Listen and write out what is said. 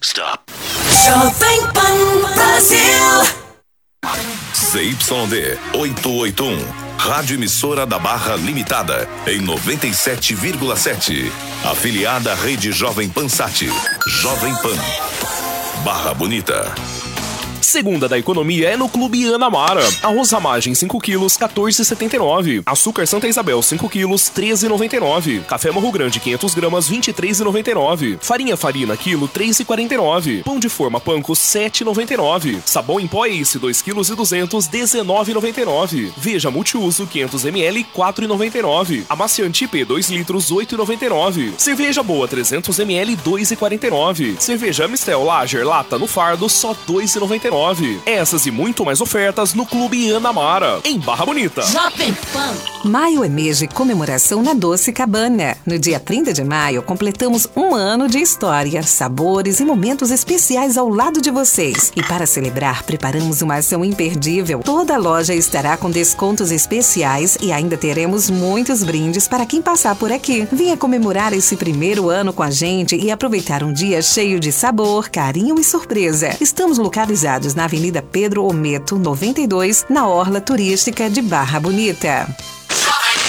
stop. Jovem Pan Brasil. ZYD 881, Rádio Emissora da Barra Limitada, em 97,7. Afiliada à Rede Jovem Pan Sat. Jovem Pan. Barra Bonita. Segunda da economia é no Clube Anamara. Arroz Ramagem 5 quilos, 14,79. Açúcar Santa Isabel 5 quilos, 13,99. Café Morro Grande 500 gramas, 23,99. Farinha Farina quilo, 3,49. Pão de forma Panko, 7,99. Sabão em pó Ace 2 quilos e 200, 19,99. Veja Multiuso 500 ml, 4,99. Amaciante IP 2 litros, 8,99. Cerveja Boa 300 ml, 2,49. Cerveja Mistel Lager Lata no fardo, só 2,99. Essas e muito mais ofertas no Clube Anamara, em Barra Bonita. Jovem Pan. Maio é mês de comemoração na Doce Cabana. No dia 30 de maio, completamos um ano de história, sabores e momentos especiais ao lado de vocês. E para celebrar, preparamos uma ação imperdível. Toda a loja estará com descontos especiais e ainda teremos muitos brindes para quem passar por aqui. Venha comemorar esse primeiro ano com a gente e aproveitar um dia cheio de sabor, carinho e surpresa. Estamos localizados na Avenida Pedro Ometo, 92, na Orla Turística de Barra Bonita.